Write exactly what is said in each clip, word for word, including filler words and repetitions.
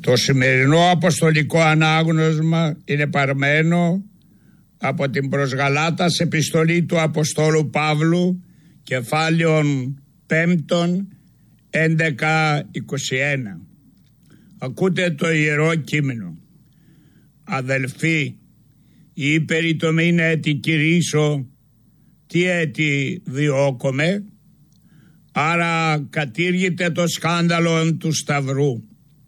Το σημερινό αποστολικό ανάγνωσμα είναι παρμένο από την προς Γαλάτας επιστολή του Αποστόλου Παύλου, κεφάλαιον πέμπτον έντεκα είκοσι ένα. Ακούτε το Ιερό Κείμενο. Αδελφοί, η υπεριτομή είναι έτη κηρύσω, τι έτη διώκομαι, άρα κατήργητε το σκάνδαλον του Σταυρού.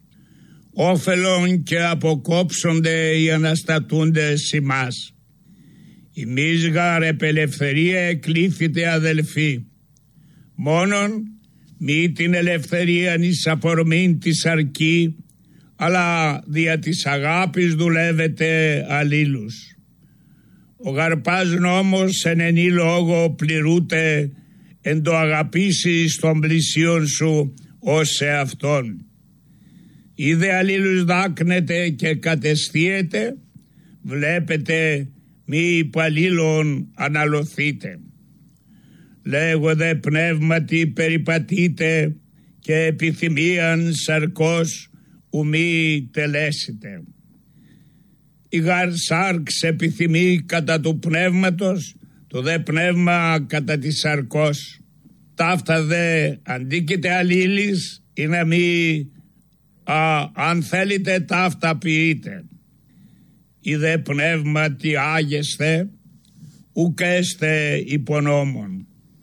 Όφελον και αποκόψονται οι αναστατούντες ημάς. Ημείς γαρ επελευθερία εκλήθητε αδελφοί, μόνον μη την ελευθερία εις αφορμήν της αρκή, αλλά δια της αγάπης δουλεύετε αλλήλους. Ο γαρπάς νόμος εν ενή λόγο πληρούται εν το αγαπήσεις των πλησίων σου ως σε αυτόν. Είδε αλλήλους δάκνετε και κατεστίετε, βλέπετε μη υπαλλήλων αναλωθείτε. Λέγω δε πνεύματι περιπατείτε και επιθυμίαν σαρκός ου μη τελέσετε. Η γαρ σάρξ επιθυμεί κατά του πνεύματος, το δε πνεύμα κατά της σαρκός. Ταύτα δε αντίκειται αλλήλεις ή να μη, α, αν θέλετε ταύτα ποιείτε. Ή δε πνεύματι άγεσθε, ουκ έστε υπονόμων.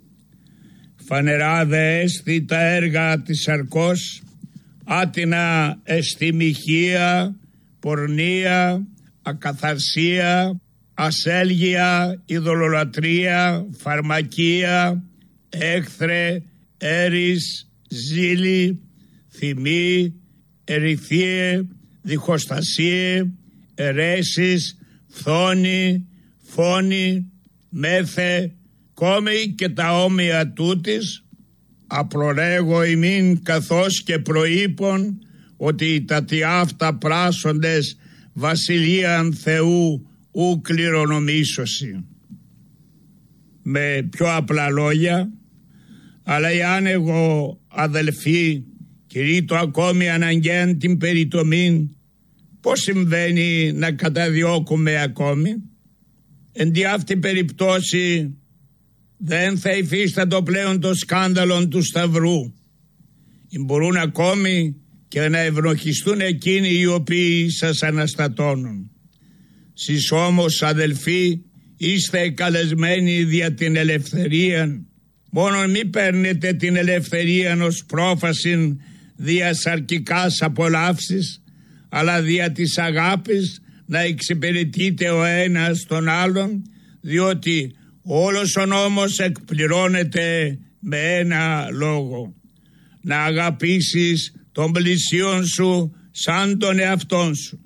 Φανερά δε έστι τα έργα της σαρκός, άτινα εστιμυχία, πορνεία, ακαθαρσία, ασέλγεια, ειδωλολατρεία, φαρμακεία, έχθρε, έρης, ζήλη, θυμή, ερηθίε, διχοστασίε, ερέσεις, φθόνη, φόνη, μέθε, κόμοι και τα όμοια τούτης, απρολέγω ημίν καθώς και προείπων ότι τα τι αυτά πράσσοντες βασιλείαν Θεού ου κληρονομήσωση. Με πιο απλά λόγια, αλλά εάν εγώ αδελφοί κηρύττω ακόμη αναγκαίαν την περιτομήν, πώς συμβαίνει να καταδιώκουμε ακόμη? Εν τη αυτή περιπτώσει δεν θα υφίστατο πλέον το σκάνδαλο του Σταυρού. Μπορούν ακόμη και να ευνοχιστούν εκείνοι οι οποίοι σας αναστατώνουν. Σεις όμως αδελφοί είστε καλεσμένοι δια την ελευθερία, μόνο μη παίρνετε την ελευθερία ως πρόφασιν δια σαρκικάς απολαύσεις, αλλά δια της αγάπης να εξυπηρετείτε ο ένας τον άλλον, διότι όλος ο νόμος εκπληρώνεται με ένα λόγο: να αγαπήσεις τον πλησίον σου σαν τον εαυτόν σου.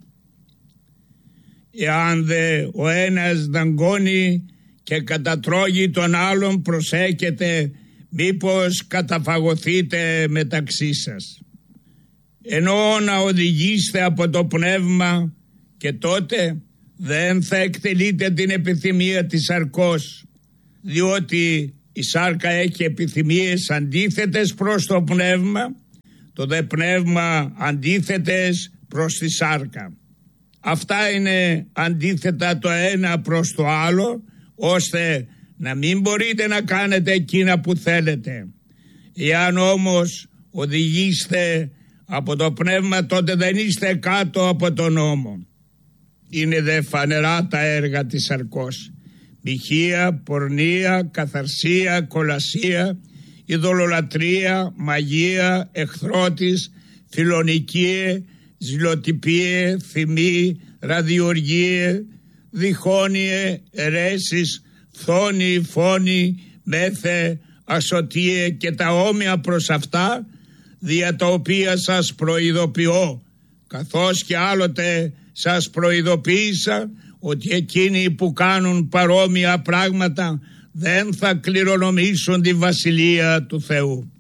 Εάν δε ο ένας δαγκώνει και κατατρώγει τον άλλον, προσέχετε μήπως καταφαγωθείτε μεταξύ σας. Ενώ να οδηγήσετε από το πνεύμα, και τότε δεν θα εκτελείτε την επιθυμία της σαρκός, διότι η σάρκα έχει επιθυμίες αντίθετες προς το πνεύμα, το δε πνεύμα αντίθετες προς τη σάρκα. Αυτά είναι αντίθετα το ένα προς το άλλο, ώστε να μην μπορείτε να κάνετε εκείνα που θέλετε. Εάν όμως οδηγήστε από το πνεύμα, τότε δεν είστε κάτω από τον νόμο. Είναι δε φανερά τα έργα της σαρκός: μοιχεία, πορνεία, καθαρσία, κολασία, ειδωλολατρεία, μαγεία, εχθρότης, φιλονικίε, ζηλοτυπίε, θυμή, ραδιοργίε, διχόνιε, ερέσεις, φθόνη, φόνη, μέθε, ασωτίε και τα όμοια προς αυτά, δια τα οποία σας προειδοποιώ, καθώς και άλλοτε σας προειδοποίησα, ότι εκείνοι που κάνουν παρόμοια πράγματα δεν θα κληρονομήσουν τη βασιλεία του Θεού.